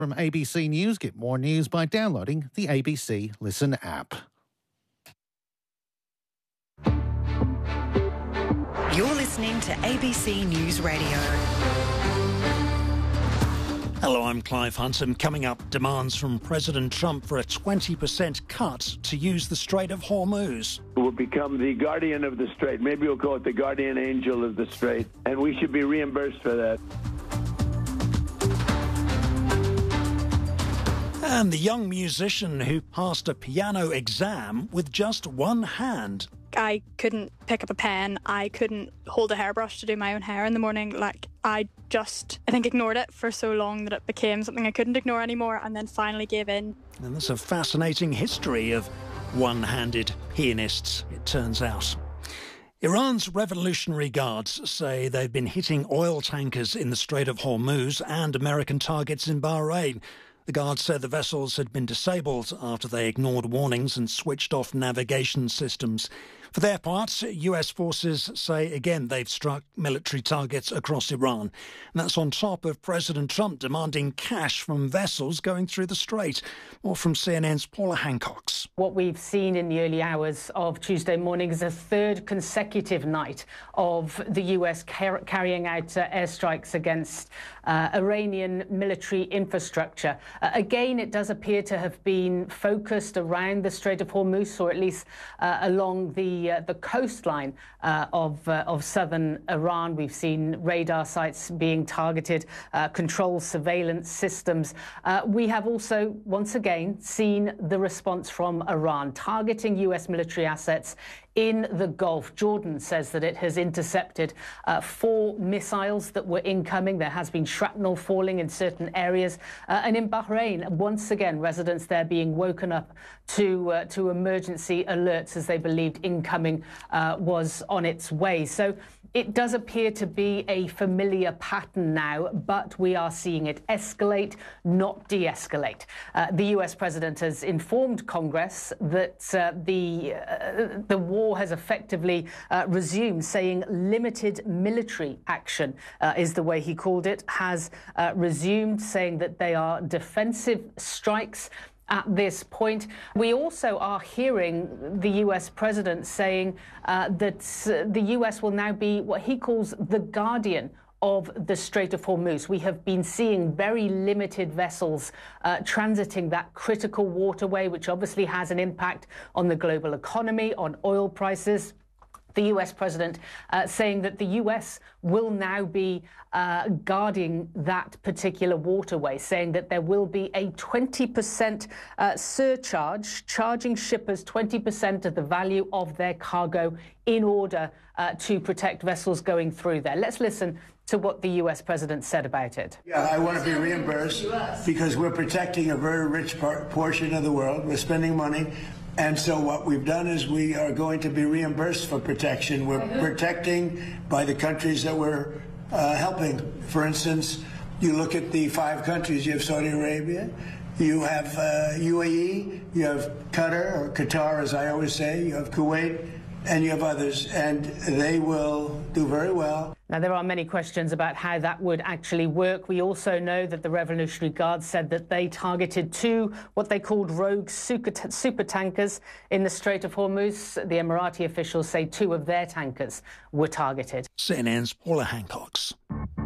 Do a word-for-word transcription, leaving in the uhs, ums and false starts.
From A B C News, get more news by downloading the A B C Listen app. You're listening to A B C News Radio. Hello, I'm Clive Hunt, and coming up, demands from President Trump for a twenty percent cut to use the Strait of Hormuz. We'll become the guardian of the Strait. Maybe we'll call it the guardian angel of the Strait, and we should be reimbursed for that. And the young musician who passed a piano exam with just one hand. I couldn't pick up a pen. I couldn't hold a hairbrush to do my own hair in the morning. Like, I just, I think, ignored it for so long that it became something I couldn't ignore anymore, and then finally gave in. And there's a fascinating history of one-handed pianists, it turns out. Iran's Revolutionary Guards say they've been hitting oil tankers in the Strait of Hormuz and American targets in Bahrain. The guards said the vessels had been disabled after they ignored warnings and switched off navigation systems. For their part, U S forces say again they've struck military targets across Iran. And that's on top of President Trump demanding cash from vessels going through the strait. More from C N N's Paula Hancock's. What we've seen in the early hours of Tuesday morning is a third consecutive night of the U S car- carrying out uh, airstrikes against uh, Iranian military infrastructure. Uh, again, it does appear to have been focused around the Strait of Hormuz, or at least uh, along the uh, the coastline uh, of uh, of southern Iran. We've seen radar sites being targeted, uh, control surveillance systems. Uh, we have also, once again, seen the response from Iran, targeting U S military assets in the Gulf. Jordan says that it has intercepted uh, four missiles that were incoming. There has been shrapnel falling in certain areas. Uh, and in Bahrain, once again, residents there being woken up to uh, to emergency alerts as they believed incoming uh, was on its way. So it does appear to be a familiar pattern now, but we are seeing it escalate, not de-escalate. Uh, the U S president has informed Congress that uh, the uh, the war has effectively uh, resumed, saying limited military action uh, is the way he called it, has uh, resumed, saying that they are defensive strikes. At this point, we also are hearing the U S president saying uh, that uh, the U S will now be what he calls the guardian of the Strait of Hormuz. We have been seeing very limited vessels uh, transiting that critical waterway, which obviously has an impact on the global economy, on oil prices. The U S president uh, saying that the U S will now be uh, guarding that particular waterway, saying that there will be a twenty percent uh, surcharge, charging shippers twenty percent of the value of their cargo in order uh, to protect vessels going through there. Let's listen to what the U S president said about it. Yeah, I want to be reimbursed because we're protecting a very rich par- portion of the world. We're spending money. And so what we've done is we are going to be reimbursed for protection. We're protecting by the countries that we're uh, helping. For instance, you look at the five countries. You have Saudi Arabia, you have uh, U A E, you have Qatar, or Qatar as I always say, you have Kuwait, and you have others, and they will do very well. Now, there are many questions about how that would actually work. We also know that the Revolutionary Guard said that they targeted two, what they called rogue super tankers in the Strait of Hormuz. The Emirati officials say two of their tankers were targeted. C N N's Paula Hancock's.